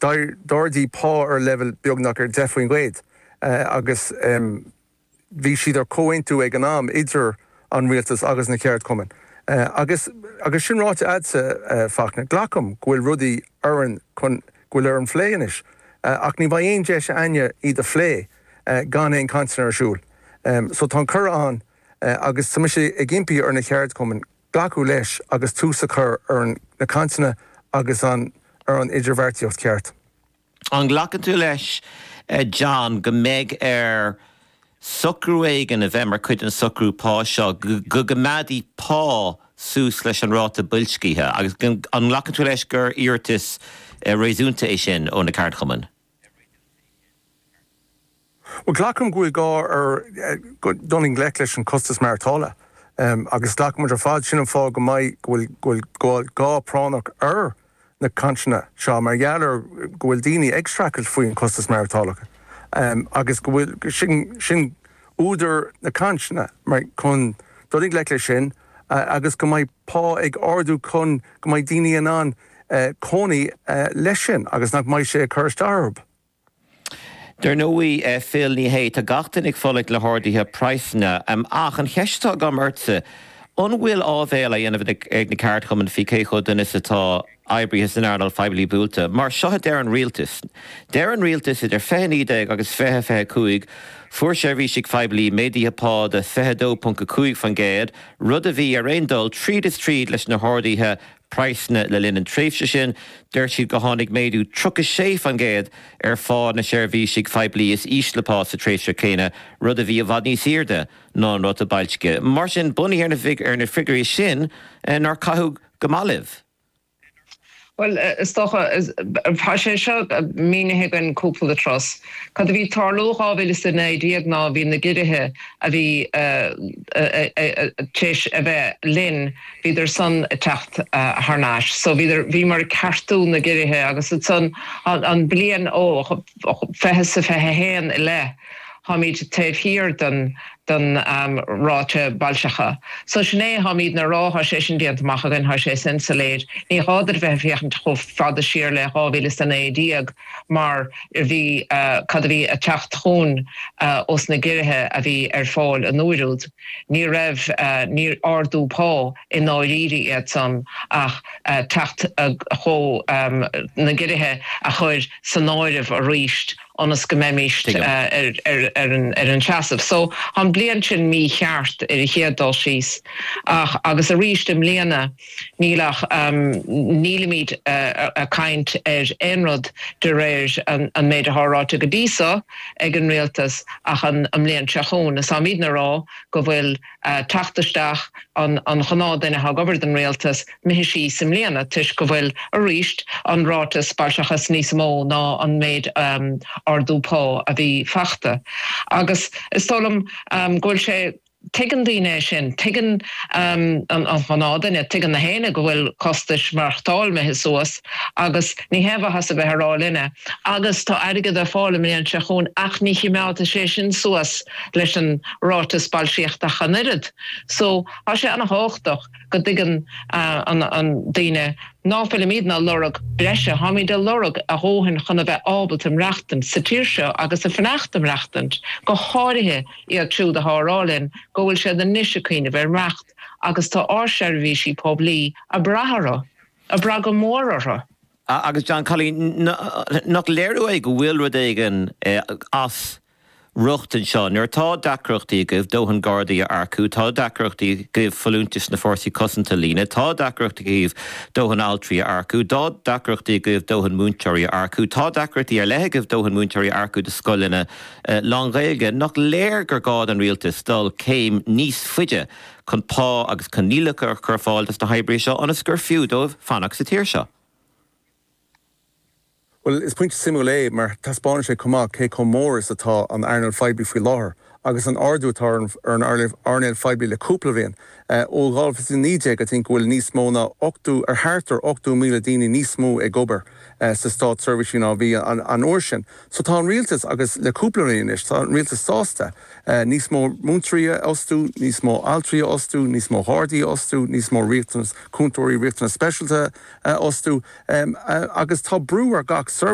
Dordí pá level beagnach defuin gweid. Agus bhí siidir comhaintú ag an am idir an rialtas agus na ceart cuman. Agus sin ráte adsa fachna glacham gwyl rudí aran chun gwyl ar an phléanis. Ach ní bhain deis aine iad a phlé gan éon cansan ar siúl. So tá cur an agus tá sé ag gimpí ar na cheart cuman glachú leis agus túsa chur ar na cansanna agus ar an idirbhartíocht ceart. An glachú tú leis John go méid ar sucrú éigen a bheith mar chuid an sucrú pá seo go mádí pá sús leis an ráta builscíthe agus an glachú tú leis gur iartas réasúnta é sin ó na ceart chuman. Well, glacham gwyl gá ar doning glec leis an costas martála. Agus glacham ar fád sin an fá go mai gwyl gá pránach ar na cansanna seo mar gheallar gwyl daoine extracail faoin costas martálacha. Agus gwyl sin údar na cansanna mar chun doning glec leis sin agus go mai pá ag ardú chun go mai daoine an cónaí leis sin agus nach mai sé chuir starb. Der nóí féil ní hé a gachtain ag fólaigh le háirdaithe praisna ach an cheistá go murtsa an bhfuil ábhéile dhéanamh ag na ceart chuman fi cécho duna atá eibrithe san ardal feiblí búlta mar seo dean rialtas. Dean rialtas idir feníide agus fehe cúig fuair sé bhí sig feiblí médíthe pá de 2.5 fan géad rud a bhí ar aondul tríd is tríd leis na háirdaithe praisna le linn an tréifhse sin, deir siad go tháinig méadú 36 fan géad ar fád na seirbhí sig feiblí is íslapá sa tréifhse céine rud a bhí a bhad níos irde ná an rud a bailtce. Mar sin bunaí ar na figurí sin nar caithú go mailibh. Well, stocha sé seo mínithe gan cúpla de tros. Cad a bhí tarlóá bhfuil is na díag ná bhí na giirithe a bhí téis a bheith linn híidir san techt thnáis. So bhí mar ceartú na giirithe agus san an blian fethe sa fethe héan I le. Hamid taobh hir den ráte bailsecha. So sinné hamid na rátha sé sin diaantach gan tha sé sin sa léir. Ní háidir bheith fiocht cho fada siar le hábhíle san é díag mar bhí cad a bhí a techt chun os na giirithe a bhí ar fáil an nuairúd. Ní raibh ní ardú pá in áiríri iad san ach techt cho na giirithe a chuir san áirih a ríist onas go méimiist ar an teasamh. So an blian sin mí cheart ar I chéaddal síos. Agus a ríist im léana nílach nílamíd a caint ar éonrad de réir an méid athráte go dísa ag an rialtas ach an mléan teachún. Is amíd na rá go bhfuil teachtaisteach an chanád duine ha gobar den rialtas mithí sí sim léana tuis go bhfuil a ríist an rátas bailsechas níos mó ná an méid ardú pá a bhí fachta. Agus is tólam gúil sé tegan daoine sin, tegan an chanádaine, tegan na héine go bhfuil costais marachtáil me his suas, agus ní hebh has a bheith rálinne. Agus tá airgad a fála mé an teachún ach ní chimeáta sé sin suas leis an rátas bailsíochta chanirid. So há sé anna háchtach go digan an daoine náfeile míad na lorug breise, hamí de lorug a hóhann chuna bheith ábalt am reachtant sa tíirse agus a fanacht am reachtant, go háirithe iad trúd a hárálinn, go bhfuil sé den níise cíine bheith reacht, agus tá árseirbhísí poblí a brathara, a braga mórara. Agus John Colley, nach léirú é go bhfuil rud éigen as ruchtan seo, nuair tá dacrochtaí goibh dóhan Gardaí a arcú, tá dacrochtaí goibh folúntas na fórsaí cosanta lína, tá dacrochtaí goibh dóhan altrí a arcú, tá dacrochtaí goibh dóhan múnteirí a arcú, tá dacrochtaí ar lethe goibh dóhan múnteirí a arcú de scoilina Langhailge, nach léir gur gád an rialtas dul céim níos fuide chun pá agus chun nílachar chur fáiltas na haibrí seo anas gur fiú dóibh fanach sa tíir seo. Well, is point simulé, mar taspáin sé cumá cé mór is atá an airneil feiblí faoi láthair, agus an ardútá ar an airneil feiblí le cúpla bhíon. Ó gáil is níide go think bhfuil níos mó na 8 ar háartar 8,000 daoine níos mó ag gobar sa Stát Service ná bhí an uair sin. So tá an rialtas agus le cúpla bhíon is, tá an rialtas sásta. Níos mó múntria ostú, níos mó altria ostú, níos mó hádaí ostú, níos mó riachtanas cúntóirí riachtanas specialta ostú, agus tá brú ar gach